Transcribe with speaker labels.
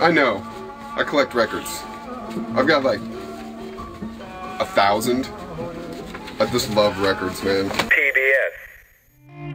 Speaker 1: I know. I collect records. I've got like 1,000. I just love records, man.
Speaker 2: TDS.